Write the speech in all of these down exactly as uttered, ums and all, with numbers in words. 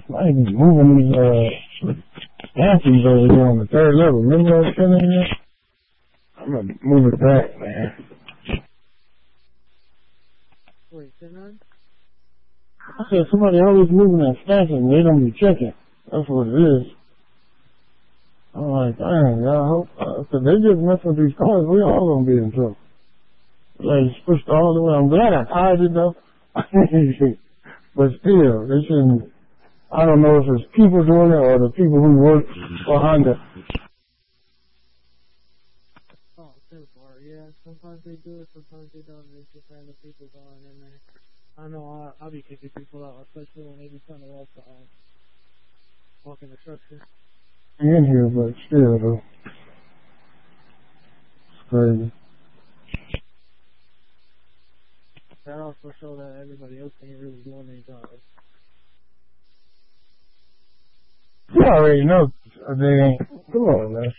I ain't even moving these, uh, Yankees over here on the third level. Remember I was telling you that? I'm gonna move it back, man. Wait, ten nine? I said somebody always moving that stacking. They don't be checking. That's what it is. I'm like, dang, y'all hope. I said, they just mess with these cars. We all gonna be in trouble. Like, it's pushed all the way. I'm glad I tied it though. But still, they shouldn't. I don't know if it's people doing it or the people who work for Honda. Oh, so far, yeah. Sometimes they do it, sometimes they don't. They just random people going in there. I know I'll, I'll be kicking people out, especially when they be trying to walk the um, walk in the structure. In here, but still, though. It's crazy. That also shows that everybody else ain't really doing their job. You already know they ain't. Come on, man.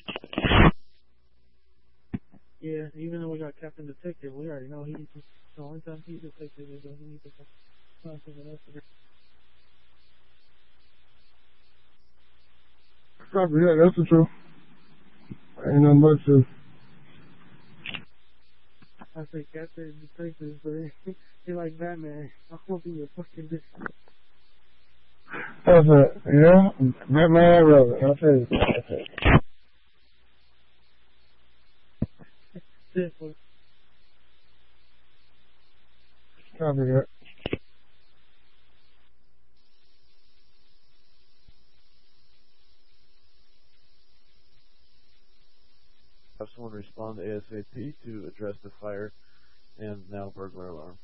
Yeah, even though we got Captain Detective, we already know he's the only time he's detective is when he needs to find something else to do. Copy that, that's the truth. Ain't nothing but truth. I say Captain Detective, but he, he like Batman. I hope he a fucking bitch. That's it, yeah? Batman and Robin, I'll tell you. That's it. Simple. Copy that. Have someone respond ASAP to address the fire and now burglar alarm.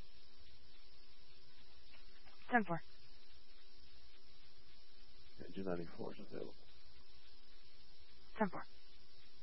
ten four. Engine ninety-four is available. ten four.